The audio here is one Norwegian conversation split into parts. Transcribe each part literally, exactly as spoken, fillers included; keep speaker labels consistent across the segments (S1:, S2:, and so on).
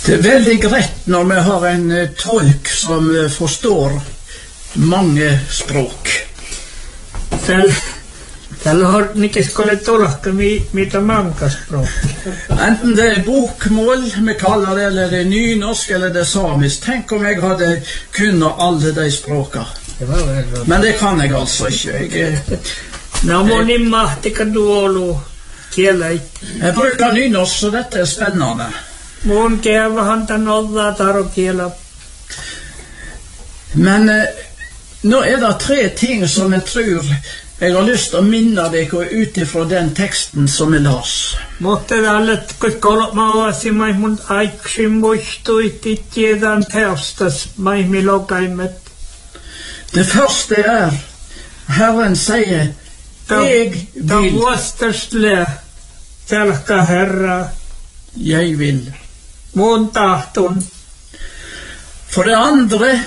S1: Det är väldigt rätt när man har en uh, tolk som uh, förstår många språk.
S2: Täällä, täällä har Nikke skulle tolka mi, mitä mankaspråk.
S1: Enten det är bokmål, vi kallar det, eller det är nynorsk, eller det är samisk. Tänk om jag hade kunnat alla de språka.
S2: Det var väl bra.
S1: Men det kan jag alltså inte. Jag,
S2: no moni mahtika duolu kielä.
S1: jag brukar nynorsk, så detta är spännande.
S2: Mun kevahan tän olla taro kielä.
S1: Men eh, nu är det tre ting som jag tror jag har lust att minna dig utifrån den texten som jag las.
S2: Mutta tället kun kolmavasi mai mun aiksin muistuitti tiedän teostas mai milokaimet.
S1: Det första är Herren säger jag vill.
S2: Ta vuostasle tälkä herra.
S1: Jag vill.
S2: Mun tahtun.
S1: För det andra,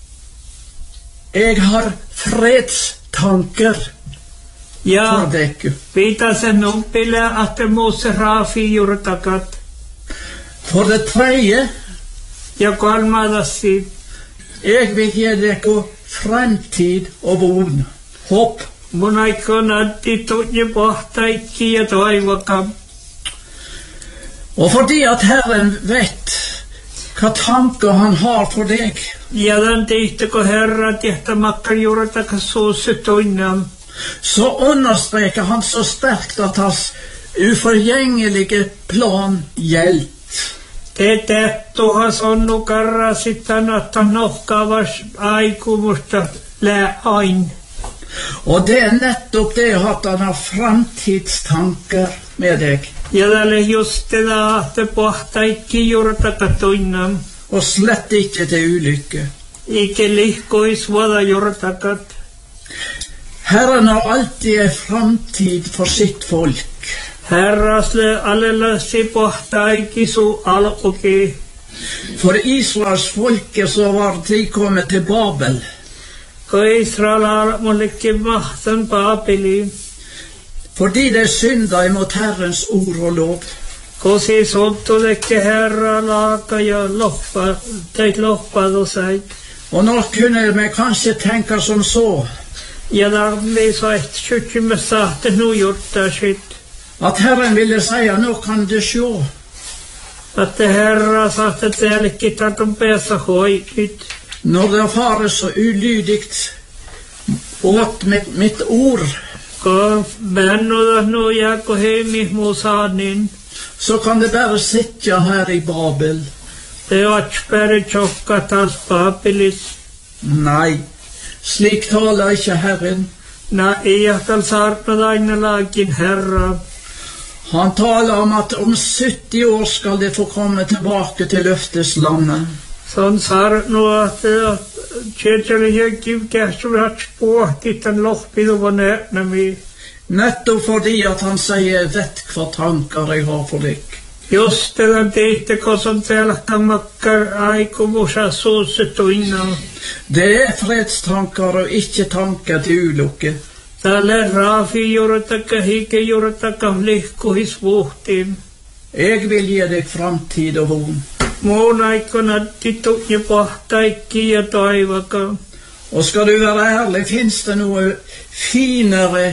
S1: jag har fredstankar.
S2: Ja,
S1: för dig.
S2: viitasen numpille att muusse raafi juurtakat.
S1: För det tredje,
S2: Ja kolmadassi.
S1: jag vill ge dig framtid och vård, hopp.
S2: Mun aikana titutje pohtaikki ja toivoka.
S1: Och för det att Herren vet vad tankar han har för dig,
S2: Ja den tihtako herra tehtä makkar juurtaka suusse toinnan.
S1: så understreker han så starkt att hans oförgängliga plan gällt.
S2: Te tehtuhas onnu karra sitten että nohkavas aikumusta lää ain.
S1: Och det är nettopp det att han har framtidstankar med dig.
S2: Ja tälle just det att pohtaikki juurtaka toinnan.
S1: Och slett inte till olycka.
S2: Ike lihkois vuoda juurtakat.
S1: Herren har alltid en framtid för sitt folk.
S2: Herrasle allelasi pohtaikki su alkuki.
S1: För Israels folke så var de kommit till Babel.
S2: Ko Israel almullekin mahtan paapili.
S1: Fordi de syndade emot Herrens ord och lov.
S2: Ko siis oltulekke herra laaka ja loppa, teit loppadu sai.
S1: Och nu kunde man kanske tänka som så,
S2: Ja tarvii soit syttymme sahte nu jurtta sit.
S1: att Herren ville säga, nu kan du se.
S2: Att herra sahte täällekin tartun päässä hoikit.
S1: När det har så olydigt åt mitt, mitt ord,
S2: Ko bännuda nu jako heimi musanin.
S1: så kan det bara sitta här i Babel.
S2: Te atsperi tjokka taas paapilis.
S1: Nej, slik talar inte Herren.
S2: Na iahtal saartnad aina laakin herra.
S1: Han talar om att om syttio år ska det få komma tillbaka till löfteslandet.
S2: Son saartnu att tjetjeli hekkiv kähtyvät pohtit tän lohpiduvan näknämi.
S1: Netto fordi att han säger vet vad tankar jag har för dig.
S2: Just den teitteko som tälkä makkar aikumusa suusse toinnan.
S1: Det är fredstankar och inte tankar till olycka.
S2: Tälle raafi juurtaka hike juurtaka lihkuhis vuhtiin.
S1: Jag vill ge dig framtid och vård.
S2: Muun aikana titutje pohtaikki ja toivoka.
S1: Och ska du vara ärlig, finns det något finare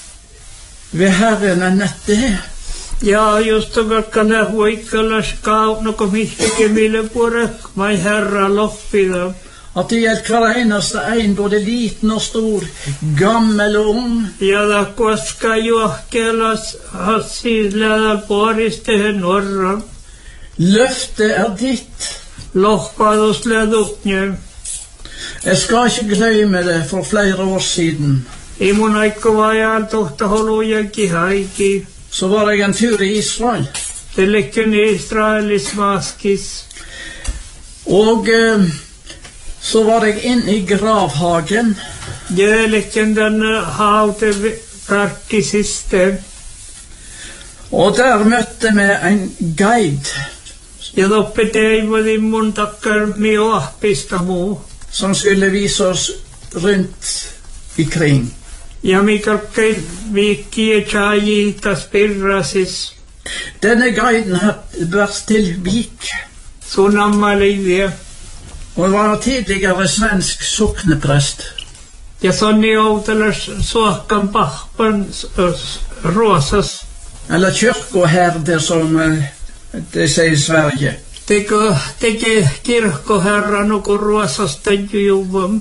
S1: vid Herren än det?
S2: Ja just kakkana huikkallas kaunoko mihtikin mille puolek mai herra loppida.
S1: Att det gäller kvar enaste en, både liten och stor, gammel och ung.
S2: Ja da koska juohkelas hassilädal puoristehen norra.
S1: Löfte är ditt.
S2: Lohpadus ledutnje.
S1: Jag ska inte glömma det för flera år sedan.
S2: I mun aikko vajal tohta holujakin haiki.
S1: Så var jag en tur i Israel.
S2: Tellekin Israelis maskis.
S1: Och eh, så var jag inne i gravhagen.
S2: Jellekin den haute karkisiste.
S1: Och där mötte mig en guide.
S2: Ja doppe teivodi mun takkar mi ohpista muu.
S1: Som skulle visa oss runt ikring.
S2: Ja mikalkei viikkiä chaji tas pirrasis.
S1: Denne guiden hade varit till Vik.
S2: Så namnlig det.
S1: Hon var tidigare svensk sokneprest.
S2: Ja sånn i avtaler såkan bakpen råsas.
S1: Eller kyrkoherde som det säger i Sverige.
S2: Teko teke kirkkoherran och råsas tajujubum.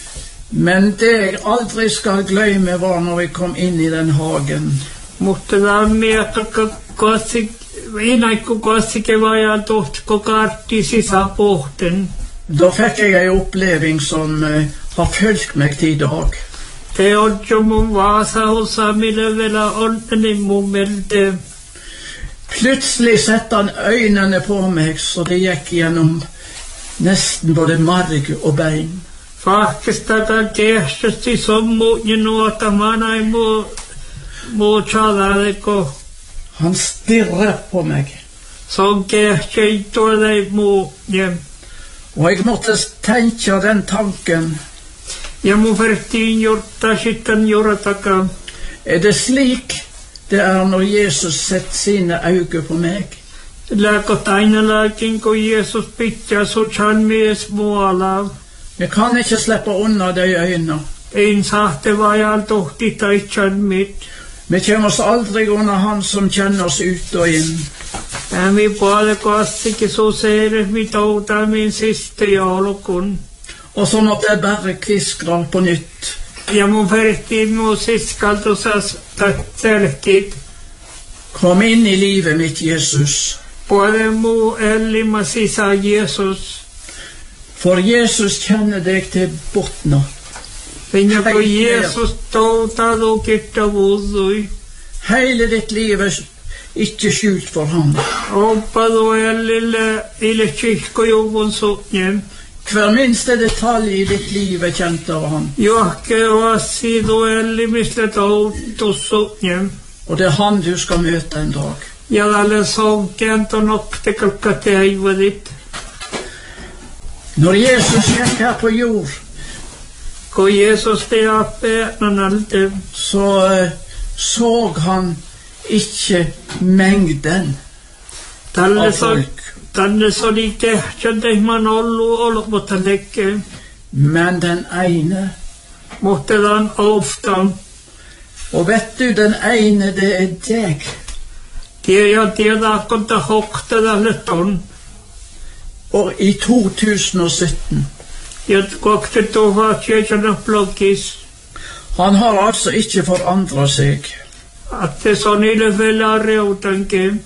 S1: Men det jag aldrig ska glömma var när vi kom in i den hagen.
S2: Mutta tämä miekka kosi inaiku kosike vaja tohtko kartti sisäpohten.
S1: Då fick jag en upplevelse som uh, har följt mig till idag.
S2: Det on jo mun vaasa osa millä vielä onneni mun melte.
S1: Plötsligt satte han ögonen på mig så det gick igenom nästan både marg och bein.
S2: Faktistakaan kehtsästi sommuutni nuota manai muu muu tjadaleko.
S1: Han stirrade på mig.
S2: Som kehtsei tuolei muu jem.
S1: Och jag måste tänka den tanken.
S2: Ja mun vertiin jurta sitten jurataka.
S1: Är det slik det är när Jesus sätter sina ögon på mig?
S2: Lääkot aina lääkin kun Jesus pitää sutsan mies muualla.
S1: Jag kan inte släppa undan de ögonen.
S2: Ein sahte vajal tohti taitsan mitt.
S1: Vi känner oss aldrig under han som känner oss ut och in.
S2: Ja vi puolella kassikin så ser vi toutaa min sista joulukun.
S1: Och så något är bara kviskrar på nytt.
S2: Ja mun vertiin mun siskaltusas selkit.
S1: Kom in i livet mitt Jesus.
S2: Puolella muu ellimma sisä Jesus.
S1: För Jesus känner dig till bottna.
S2: Finja kun Jesus toutaa lukitta vuudui.
S1: Hela ditt liv är inte skjult för honom.
S2: Oppa då ellille ille kyrkojuvun sutnjem.
S1: Hver minsta detalj i ditt liv är känt av honom.
S2: Johke oassi då ellimisle toutus sutnjem.
S1: Och det är han du ska möta en dag.
S2: Ja tälle sonkeen ton oktekalka teivadit.
S1: När Jesus gick här på jord.
S2: Kun Jesus teappe nanalde.
S1: Så uh, såg han inte mängden
S2: Tälle
S1: av
S2: så
S1: folk.
S2: tänne så oli kehtsänteihman ollu ollut, mutta lekke.
S1: Men den ene.
S2: Mutta tämän oftan.
S1: Och vet du, den ene det är dig.
S2: Tiedä, tiedä, kun ta hokta tälle ton.
S1: Och i tjugohundrasjutton.
S2: Ja kokte tuhat tjejtjärna bloggis.
S1: Han har alltså inte förandrat sig.
S2: Att det så niille vielä reutanke.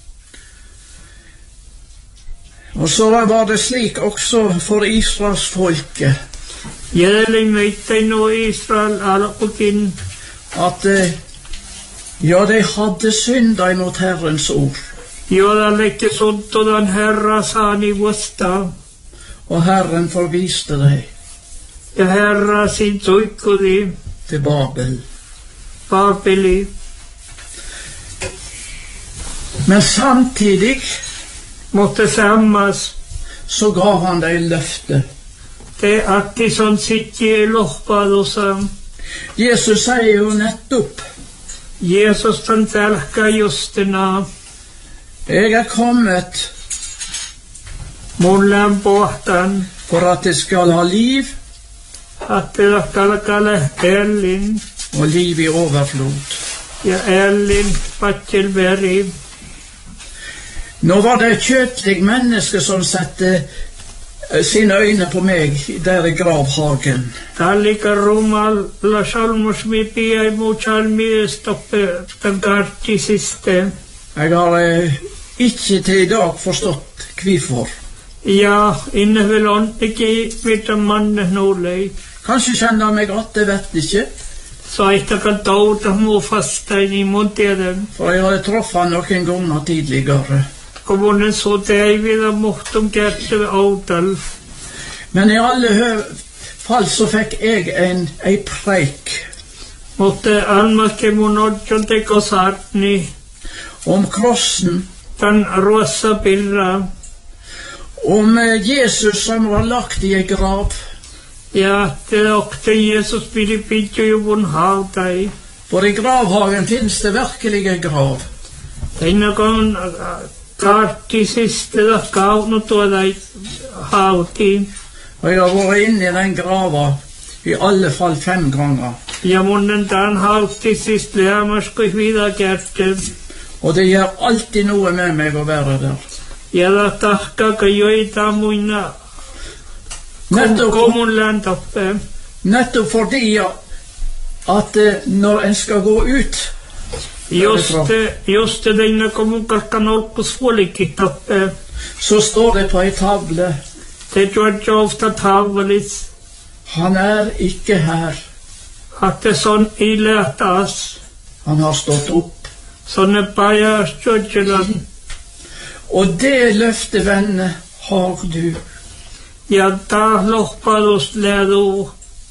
S1: Och så var det slik också för Israels folke.
S2: Jäli meittei no Israel alkukin.
S1: Att eh, ja, de hade syndat emot Herrens ord.
S2: Joda lekke suntodan Herra saani vasta.
S1: Och Herren förviste dig
S2: Ja Herra sin suikkudi.
S1: till Babel.
S2: Babeli.
S1: Men samtidigt
S2: Mutta sammas.
S1: så gav han dig löfte.
S2: Te atti son sitti lohpadusa.
S1: Jesus säger ju nettopp.
S2: Jesus tan tälkka justina.
S1: Jag är kommit
S2: Mulle on pohtan.
S1: för att det ska ha liv
S2: Attela kalkale ellin.
S1: och liv i överflod.
S2: Ja ellin pattilveri.
S1: Nu var det ett kötlig människa som satte sina ögon på mig där i gravhagen.
S2: Tallika rumalla salmusmi piai muchalmi stoppe tankarti siste.
S1: Jag har eh, inte till idag förstått kvifor.
S2: Ja, inne väl on ikke mitä manne nuulei.
S1: Kanske känner jag mig gott, det vet inte.
S2: Saita kan tauta muu fastain i mun tiedän.
S1: För jag hade träffat någon gång tidigare.
S2: Kommunen så teivida muhtum kertse autal.
S1: Men i alla fall så fick jag en, en preik
S2: Mutta almakke mun odjon teko saartni.
S1: om krossen.
S2: Tan ruossa pirra.
S1: Om Jesus som var lagt i en grav.
S2: Ja, te okte Jesus pili pitjujuvun hautai.
S1: För i gravhagen finns det verkligen grav.
S2: Tänne kun Klart de siste dager, nå tog de havtid.
S1: Og jeg har vært inne i den grava i alle fall fem ganger.
S2: Ja, munnen den havtid sist lærmer skal videre gerte.
S1: Og det gjør alltid noe med meg å være der.
S2: Ja, da takker jeg jo i damuna.
S1: Nettopp,
S2: Kom og land oppe.
S1: nettopp fordi at eh, når en skal gå ut,
S2: Just, just denne kommunen på svårlighet oppe.
S1: så står det på ei tavle,
S2: Det tror jeg ofte tavlet.
S1: han er ikke her.
S2: At det er sånn i løtas.
S1: Han har stått opp.
S2: Sånne bare støtjeland.
S1: Og det løftet, venner, har du.
S2: Ja, da lopper oss lærer.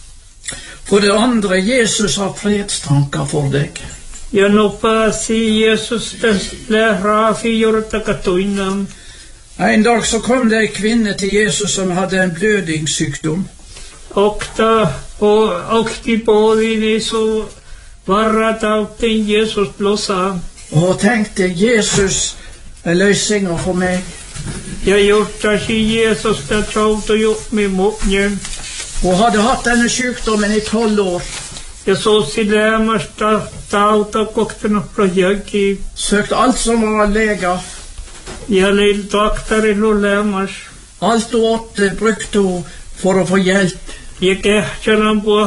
S1: For det andre, Jesus har fredstanker for deg.
S2: Ja, nå bare sier Jesus det lærer for gjort det katoinam.
S1: En dag så kom det en kvinne til Jesus som hadde en blødingssykdom.
S2: Og da, og, og de både i så var det av den Jesus blåsa.
S1: Og hun tenkte, Jesus er løsningen for meg.
S2: Jeg gjort det ikke Jesus det tråd og gjort med måneden.
S1: Hun hadde hatt denne sykdommen i tolv år.
S2: Jeg så si lærmer start og kokten fra jøggi.
S1: Søkt alt som var leger.
S2: Jeg lille doktor i lærmer.
S1: Alt hun åtte brukte hun for å få hjelp.
S2: Jeg gikk han på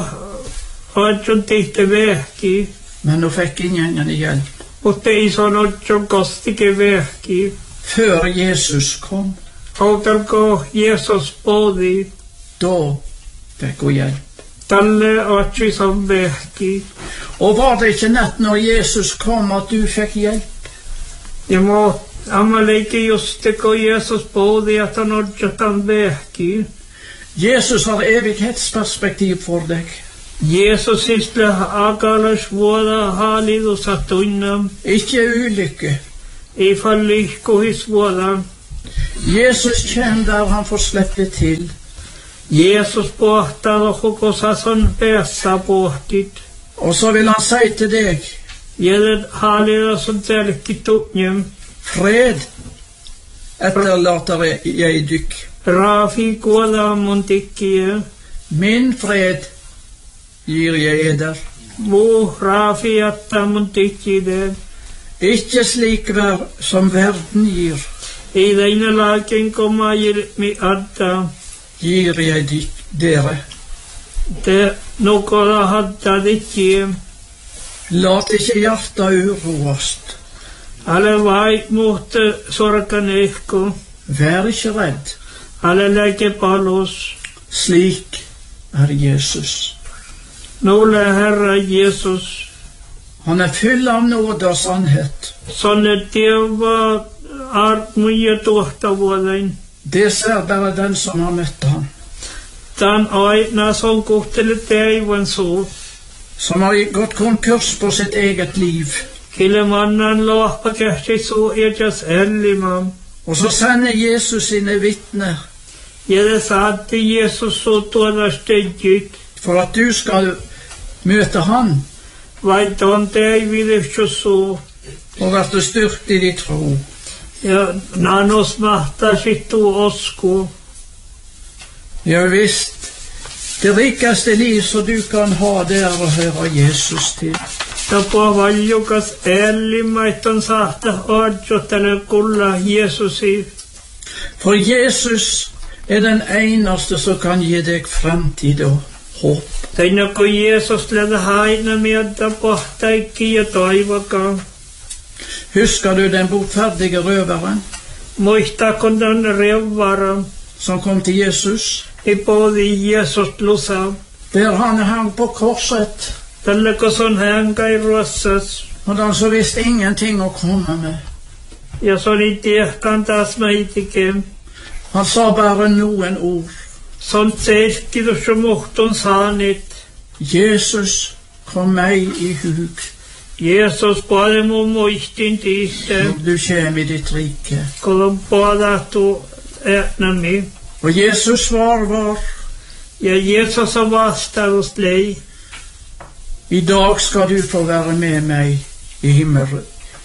S2: og sånn titte vekki.
S1: Men hun fikk ingen hjelp.
S2: Og det er sånn at jeg gått ikke vekki.
S1: Før Jesus kom,
S2: Og der går Jesus både.
S1: da fikk hun hjelp.
S2: Dalle og ikke som vekki.
S1: Og var det ikke nett når Jesus kom at du fikk hjelp?
S2: Jeg må amaleke just det går Jesus både at han ikke kan vekki.
S1: Jesus har evighetsperspektiv for deg.
S2: Jesus isle agalas våra halid og satt unna.
S1: Ikke ulykke.
S2: I falliko his våra.
S1: Jesus kjenner der han får slippe til.
S2: Jesus båtar og hokkosa sånn bäsa båtit.
S1: Og så vil han si til deg,
S2: Gjelder halida som telkit unjem.
S1: fred etterlater jeg dykk.
S2: Rafi gåla montikie.
S1: Min fred gir jeg eder.
S2: Mo rafi atta montikide.
S1: Ikke slik vær som verden gir,
S2: I denne lagen kommer jeg med adda.
S1: gir jeg dykk, dere.
S2: Det noe da hadde det ikke.
S1: Lat ikke hjertet uroast.
S2: Alle vei mot sorgen ekko.
S1: Vær ikke redd.
S2: Alle legger palos.
S1: Slik er Jesus.
S2: Nåle Herre Jesus.
S1: Han er full av nåde og sannhet.
S2: Sånne det var er mye dårlig av den.
S1: Det ser bare den som har møtt ham.
S2: Den øyne som går til deg og en så.
S1: Som har gått konkurs på sitt eget liv.
S2: Hele mannen låper kanskje så er det ærlig mann.
S1: Og så sender Jesus sine vittner
S2: Jeg sa til Jesus så tåler steget.
S1: for at du skal møte han
S2: Vet han deg vil ikke så.
S1: og være styrkt i ditt tro.
S2: Ja, når nå smerter sitt og osko.
S1: Ja visst, det rikeste liv som du kan ha, det er å høre Jesus til.
S2: Da på valjukas ærlig meitan sahte odjot eller kulla Jesus i.
S1: For Jesus er den eneste som kan gi deg fremtid og håp.
S2: Denne ko Jesus lede heina med da borta ikke i toivaka.
S1: Husker du den botferdige røveren
S2: Moista kon den revvara.
S1: som kom til Jesus?
S2: I både Jesus lusa.
S1: Der han hang på korset,
S2: Dalle ko sånn hanga i rossas.
S1: og han så visst ingenting å komme med.
S2: Ja så lite kan tas meg ikke.
S1: Han sa bare noen ord.
S2: Sånt selki du som morton sanit.
S1: Jesus, kom meg i hug
S2: Jesus bare må moistin tiste.
S1: når du kjem i ditt rike.
S2: Kolom både at du ætna mi.
S1: Og Jesus svar var,
S2: Ja Jesus som vastar hos lei.
S1: i dag skal du få være med meg i himmel,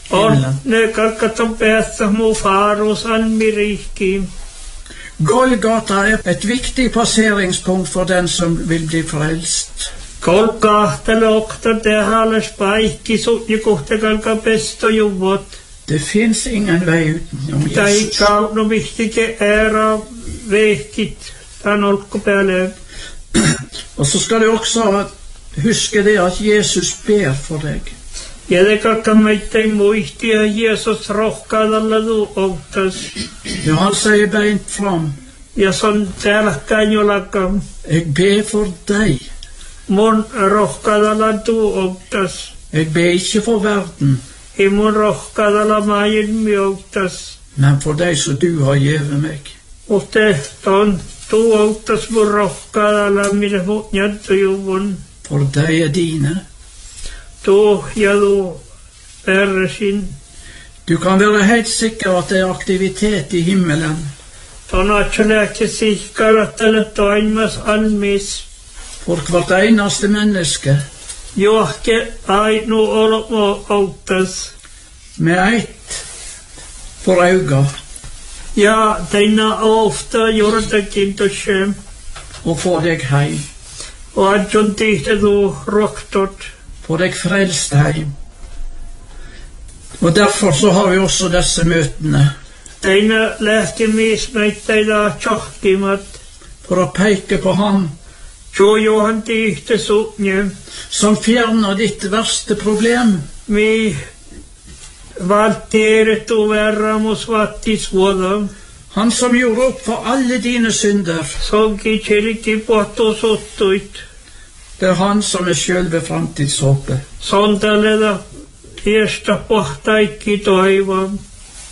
S1: himmelen.
S2: Ne kalkaton päässä muu faros anmirihki.
S1: Golgata er et viktig passeringspunkt for den som vil bli frelst.
S2: Kolkahtele okta te halas paikki sutni kohta kalka pesto juvot.
S1: Det finns ingen vei utenom Jesus.
S2: Taikka no vihtige ära vehkit tan olkko päälle.
S1: Og så skal du også huske det at Jesus ber for deg.
S2: Ja det kalka meitä muisti ja Jesus rohkaadalla du oktas.
S1: Ja, han sier beint fram,
S2: Ja son täälläkään jolakam.
S1: jeg ber for deg.
S2: Mun rohkaadalla du oktas.
S1: Jeg ber ikke for verden,
S2: Ei mun rohkaadalla maajin mioktas.
S1: men for deg som du har givet meg.
S2: Mutta ton tu oktas mun rohkaadalla minä mut jättä juvun.
S1: For deg er dine.
S2: Tu ja du perresin.
S1: Du kan være helt sikker at det er aktivitet i himmelen.
S2: Ton atselääkse sihkarattele toimas almis.
S1: For hvert eneste menneske,
S2: Johke ainu olmo oktas.
S1: med ett for øynene,
S2: Ja teina ofta jordakin toshem.
S1: og få deg hjem.
S2: Og adjon tihte du roktot.
S1: Få deg frelst hjem. Og derfor så har vi også disse møtene,
S2: Teina lähti mies meitä tjohkimat.
S1: for å peke på ham
S2: Jo johan tihte sutnje.
S1: som fjerner ditt verste problem.
S2: Mi valteeret u verramus vattis vuodam.
S1: Han som gjorde opp for alle dine synder.
S2: Sonki tjeliti pohto suttuit.
S1: Det er han som er selve framtidshåpet.
S2: Sontaleda iesta pohtaikki toivon.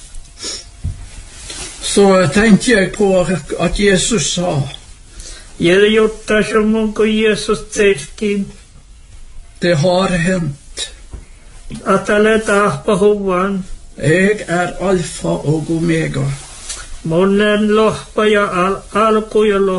S1: Så tenkte jeg på at Jesus sa,
S2: Jede jotta som munko Jesus tserki.
S1: det har hendt.
S2: Atale tahpa huvan.
S1: Jeg er alfa og omega.
S2: Monen lohpa ja al alku ja lohpa.